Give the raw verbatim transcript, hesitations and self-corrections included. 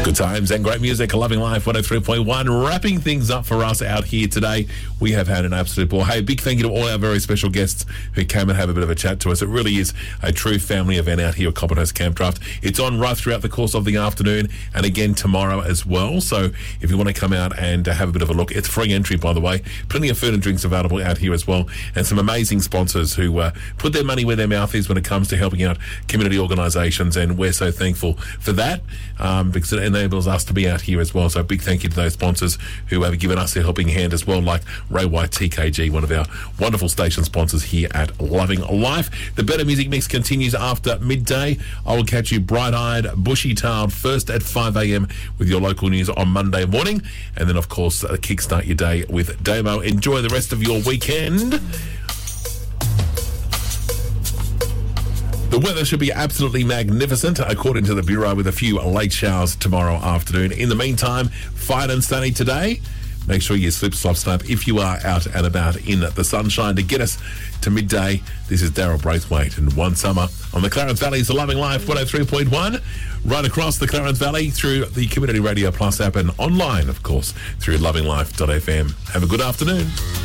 Good times and great music, Loving Life one oh three point one. Wrapping things up for us out here today. We have had an absolute ball. Hey, big thank you to all our very special guests who came and have a bit of a chat to us. It really is a true family event out here at Copperhurst Camp Draft. It's on right throughout the course of the afternoon and again tomorrow as well. So if you want to come out and uh, have a bit of a look, it's free entry, by the way. Plenty of food and drinks available out here as well. And some amazing sponsors who uh, put their money where their mouth is when it comes to helping out community organisations. And we're so thankful for that um, because it enables us to be out here as well. So a big thank you to those sponsors who have given us a helping hand as well, like Ray White T K G, one of our wonderful station sponsors here at Loving Life. The Better Music Mix continues after midday. I will catch you bright-eyed, bushy-tailed first at five a.m. with your local news on Monday morning. And then, of course, uh, kickstart your day with Damo. Enjoy the rest of your weekend. The weather should be absolutely magnificent, according to the Bureau, with a few late showers tomorrow afternoon. In the meantime, fine and sunny today. Make sure you slip, slop, snap if you are out and about in the sunshine. To get us to midday, this is Daryl Braithwaite and One Summer on the Clarence Valley's Loving Life one oh three point one. Right across the Clarence Valley through the Community Radio Plus app and online, of course, through loving life dot f m. Have a good afternoon.